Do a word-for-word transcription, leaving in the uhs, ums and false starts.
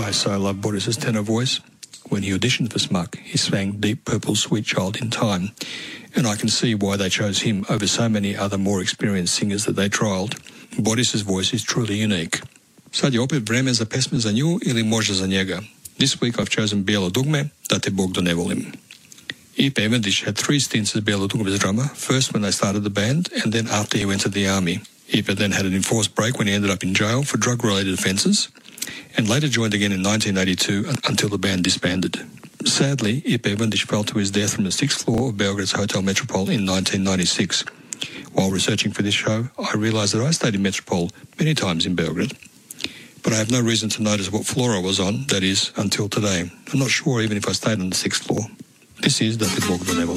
I so love Boris's tenor voice. When he auditioned for Smuck, he sang Deep Purple Sweet Child in time, and I can see why they chose him over so many other more experienced singers that they trialled. Boris's voice is truly unique. Sad je opet vreme za pesme za nju ili može za njega. This week I've chosen Bijelo dugme, Da te Bog da ne volim. Ipe Evendish had three stints as Bijelo dugme's drummer, first when they started the band and then after he went to the army. Ipe then had an enforced break when he ended up in jail for drug-related offences, and later joined again in nineteen eighty-two until the band disbanded. Sadly, Ipe Evendish fell to his death from the sixth floor of Belgrade's Hotel Metropole in nineteen ninety-six. While researching for this show, I realised that I stayed in Metropole many times in Belgrade, but I have no reason to notice what floor I was on, that is, until today. I'm not sure even if I stayed on the sixth floor. This is Da te Bog da ne volim.